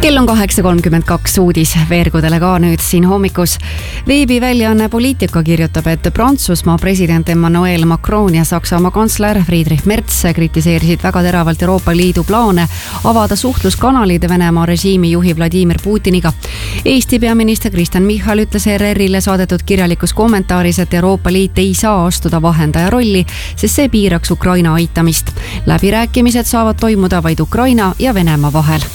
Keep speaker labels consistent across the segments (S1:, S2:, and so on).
S1: Kell on 8.32 uudis Veergudele ka nüüd siin hommikus. Veebiväljaanne Poliitika kirjutab, et Prantsusmaa president Emmanuel Macron ja Saksamaa kantsler Friedrich Merz kritiseerisid väga teravalt Euroopa Liidu plaane avada suhtluskanalid Venemaa režiimi juhi Vladimir Putiniga. Eesti peaminister Kristen Michal ütles ERR-ile saadetud kirjalikus kommentaaris, et Euroopa Liit ei saa astuda vahendaja rolli, sest see piiraks Ukraina aitamist. Läbirääkimised saavad toimuda vaid Ukraina ja Venemaa vahel.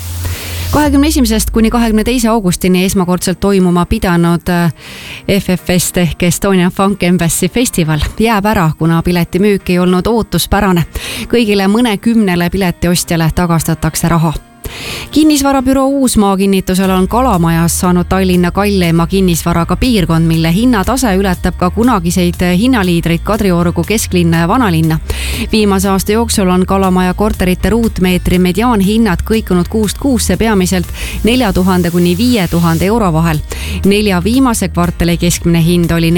S1: 21. kuni 22. augustini esmakordselt toimuma pidanud FFest ehk Estonian Funk Embassy festival jääb ära, kuna piletimüük ei olnud ootuspärane. Kõigile mõnekümnele piletiostjale tagastatakse raha. Kinnisvarabüroo Uusmaa kinnitusel on Kalamajas saanud Tallinna kalleima kinnisvaraga piirkond, mille hinnatase ületab ka kunagiseid hinnaliidreid Kadriorgu, kesklinna ja vanalinna. Viimase aasta jooksul on Kalamaja korterite ruutmeetri mediaanhinnad kõikunud kuust kuusse peamiselt 4000 kuni 5000 euro vahel. 4 viimase kvartali keskmine hind oli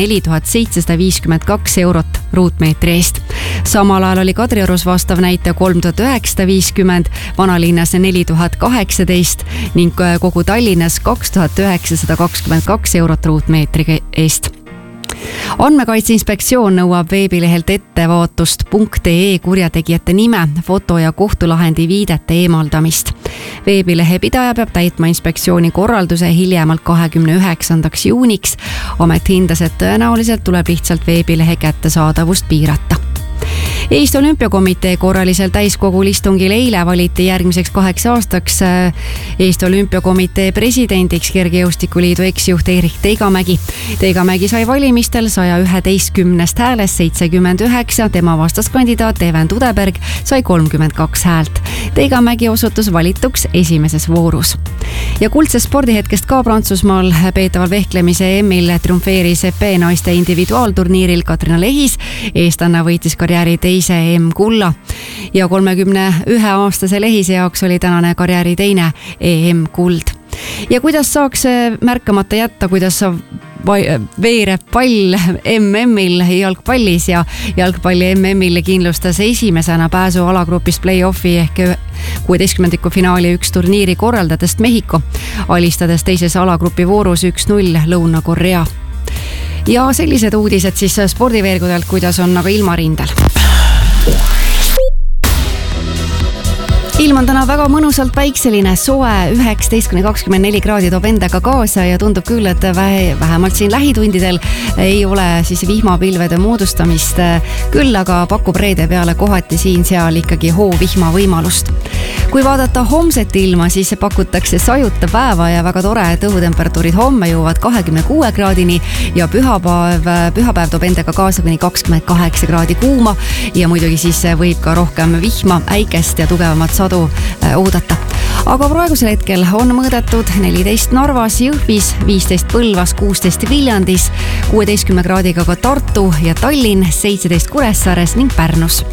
S1: 4752 eurot ruutmeetri eest. Samal ajal oli Kadriorus vastav näitaja 3950, vanalinnas 4018 ning kogu Tallinnas 2922 eurot ruutmeetri eest. Andmekaitse Inspektsioon nõuab veebilehelt ettevaatust.ee kurjategijate nime, foto ja kohtulahendi viidete eemaldamist. Veebilehe pidaja peab täitma inspektsiooni korralduse hiljemalt 29. juuniks. Amet hindas, et tõenäoliselt tuleb lihtsalt veebilehe kättesaadavust piirata. Eesti Olümpiakomitee korralisel täiskogul istungil eile valiti järgmiseks 8 aastaks Eesti Olümpiakomitee presidendiks Kergejõustikuliidu eksjuht Erik Teigamägi. Teigamägi sai valimistel 111 häälest 79, tema vastaskandidaat Even Tudeberg sai 32 häält. Teigamägi osutus valituks esimeses voorus. Ja kuldsest spordihetkest ka Prantsusmaal peetaval vehklemise EM-il triumfeeris EP naiste individuaalturniiril Katrina Lehis. Eestlanna võitis karjääri teise EM-kulla ja 31-aastase Lehise jaoks oli tänane karjääri teine EM-kuld. Ja kuidas saaks märkamata jätta, kuidas veereb pall MM-il jalgpallis ja jalgpalli MM-il kindlustas esimesena pääsu alagrupist play-offi ehk 16. finaali üks turniiri korraldadest Mehhiko, alistades teises alagrupi voorus 1-0 Lõuna-Korea. Ja sellised uudised siis spordiveergudelt, kuidas on aga ilmarindel. Ilm on täna väga mõnusalt päikseline, soe 19-24 kraadi toob endaga kaasa ja tundub küll, et vähemalt siin lähitundidel ei ole siis vihmapilvede moodustamist, küll aga pakub reede peale kohati siin-seal ikkagi hoovihma võimalust. Kui vaadata homset ilma, siis pakutakse sajuta päeva ja väga tore, et õhutemperatuurid homme jõuavad 26 kraadini ja pühapäev toob endaga kaasa kuni 28 kraadi kuuma ja muidugi siis võib ka rohkem vihma, äikest ja tugevamat sadu oodata. Aga praegusel hetkel on mõõdetud 14 Narvas, Jõhvis, 15 Põlvas, 16 Viljandis, 16 kraadiga ka Tartu ja Tallinn, 17 Kuressaares ning Pärnus.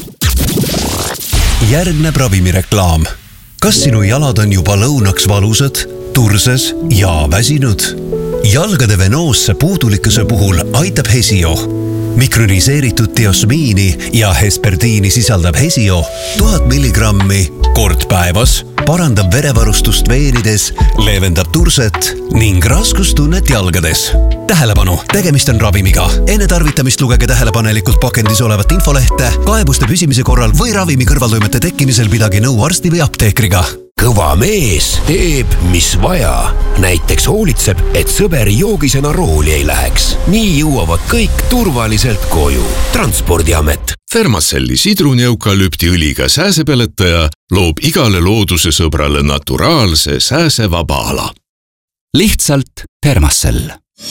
S2: Järgneb ravimireklaam. Kas sinu jalad on juba lõunaks valusad, turses ja väsinud? Jalgade venoosse puudulikkuse puhul aitab Hesio. Mikroniseeritud diosmiini ja hesperdiini sisaldab Hesio 1000 milligrammi kord päevas, parandab verevarustust veenides, leevendab turset ning raskustunnet jalgades. Tähelepanu, tegemist on ravimiga. Enne tarvitamist lugege tähelepanelikult pakendis olevat infolehte, kaebuste püsimise korral või ravimi kõrvaltoimete tekkimisel pidage nõu arsti või apteekriga.
S3: Kõva mees teeb, mis vaja. Näiteks hoolitseb, et sõber joogisena rooli ei läheks. Nii jõuavad kõik turvaliselt koju. Transpordiamet.
S4: Thermacelli sidruneukalüptiõliga sääsepeletaja loob igale looduse sõbrale naturaalse sääsevaba ala.
S5: Lihtsalt Thermacell.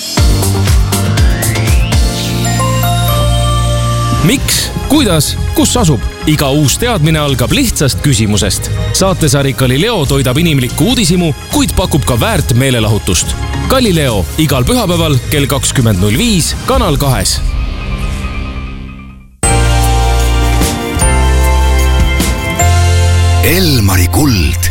S5: Miks? Kuidas? Kus asub? Iga uus teadmine algab lihtsast küsimusest. Saatesari Galileo toidab inimlikku uudisimu, kuid pakub ka väärt meelelahutust. Galileo igal pühapäeval kell 20.05 Kanal 2.
S3: Elmari kuld.